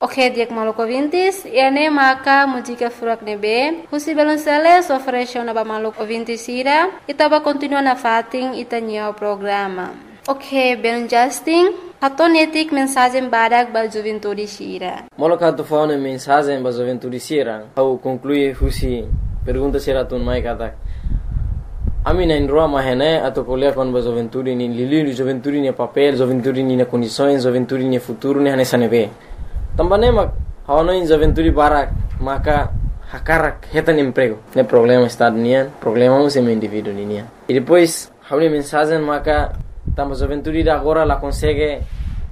Ok, diak maluco vintis, ene maka música furak nebe, husi belonceles ofereceu na ba maluco vintis ira, itaba continua na fating itanya o programa. Ok, belon Justin, hatonetik mensagem badak ba juventude sira. Maluco hato faune mensagem ba juventude sira, au conclui husi pergunta sira tun mai katak. Ami na indroa mahene atau kuliah kon ba juventude ni lili juventude ni papel, juventude ni na condições, juventude ni futuro ni hanesane be. Também mak hawano in juventude barak maka hakarak hetan emprego. Ne problema estado nian, problema um sem indivíduo nian. E depois hawni mensagem maka tamba juventude da agora la consegue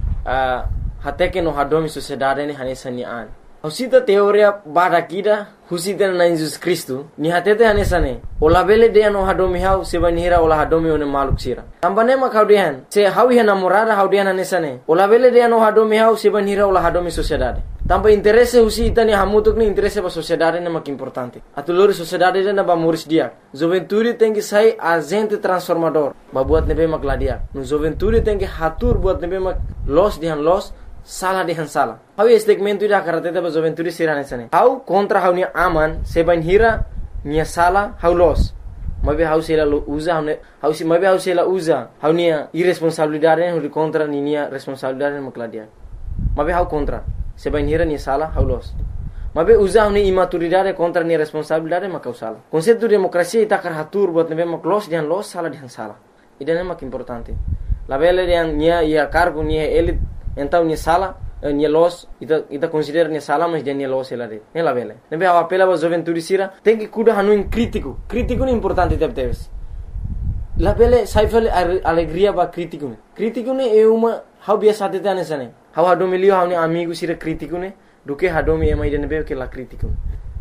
até que no hadomi sociedade ni hanesane an. Husita teoria barakida husita na Jesus Cristo ni hatete hanesane. Ola bele de no hadomi hau sebanira ola hadomi one maluk sira. Tambane mak haudian se hawi hana morada haudian hanesane. Ola bele de no hadomi hau sebanira ola hadomi sociedade. Tamba interesse husita ni hamutuk ni interesse ba sociedade ne mak importante. Atulori sociedade na ba muris dia. Juventude tem que sai agente transformador. Ba buat nebe mak ladia. No juventude tem que hatur buat nebe mak los dihan los salah dihan salah. Hau segmento ida karatete ba juventude sirane sane. Hau kontra hau ni aman seban hira nia salah hau los. Mabe hau sela usa hau si mabe hau sela usa hau nia irresponsabilidade hau contra ni nia responsabilidade makladia. Mabe hau contra seban hira nia salah hau los. Mabe usa hau ni imaturidade contra nia responsabilidade makau salah. Konsepto demokrasia ita karatur buat nebe mak los dihan los salah dihan salah. Idane mak importante. La bele dihan nia ia cargo nia elit então nia sala nia los ita considera nia sala mas dia nia los ela de ela vele nebe a apela ba juventude sira tem que cuidar hanu in crítico é importante teves la vele saifale alegria ba crítico ne é uma hau biasa tete anesane hau hadomilio hau ni amigo sira crítico ne do que hadomi ema ide nebe que la crítico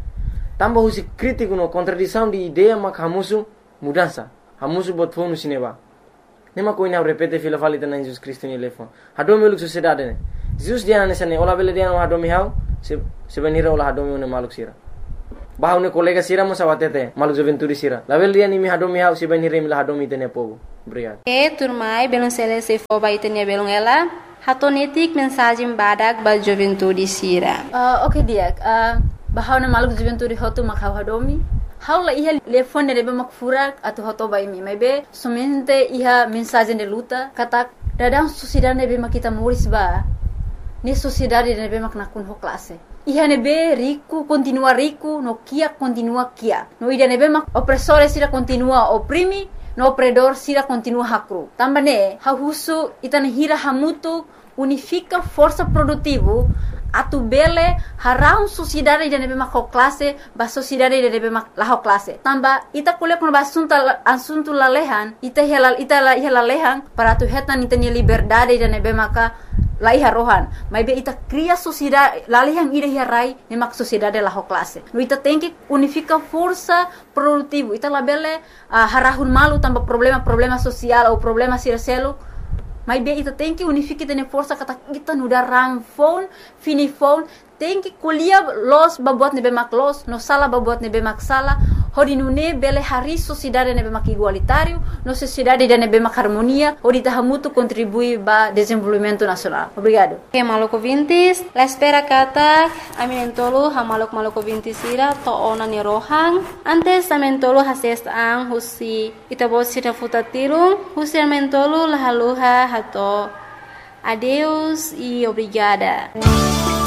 tamba husi crítico no contradição de ideia mak hamusu mudança hamusu bot fonu sineba. Nema ko ina repete fila falita na Jesus Cristo ni lefon. Hadomi uluk sociedade ne. Jesus dia nesane ola bele dia no hadomi hau se benira ola hadomi one maluk sira. Bahau ne kolega sira mo sawatete maluk juventude sira. La bele dia ni mi hadomi hau se benira mi la hadomi tene povo. Obrigado. Turmai belon sele se fo ba itene belon ela. Hatonetik mensagem badak ba juventude sira. Okay dia. Bahau na maluk juventude hotu makau hadomi. Haula iha telefone rebe makfurak atau hoto baimi maybe somente iha mensagem de luta kata dadang sociedade nebe makita muris ba ni sociedade nebe mak nakun ho classe iha nebe rico continua rico no kia continua kia no ida nebe mak opressore sira continua oprimi no opredor sira continua hakru tambane ha husu itana hira hamutu unifica força produtivo atu bele harau sociedade de nebe mak classe ba sociedade de nebe mak la classe tamba ita kuliah kun ba asunto lalehan ita hela lehan para tu hetan ita ni liberdade de nebe maka la iha rohan maybe ita cria sociedade lalehan ida hirai ne mak sociedade la classe no ita tem que unifica força produtivo ita la bele harahun malu tamba problema social ou problema sircelo. Mas bem, ita tem que unificar tene força kata kita nuda rang phone, fini phone, tem que kuliah los babuat nebe mak los, no sala babuat nebe mak sala, hodi nune bele hari sociedade nebe mak igualitário, no sociedade de nebe mak harmonia, hodi tahamutu contribui ba desenvolvimento nacional. Obrigado. Okay, maluco vintis, la espera kata, aminentolo ha maluco vintis ira to ona ni rohang, antes amentolo hases ang husi itabot sira futatirung, husi amentolo lahaluha hato. Adeus e obrigada.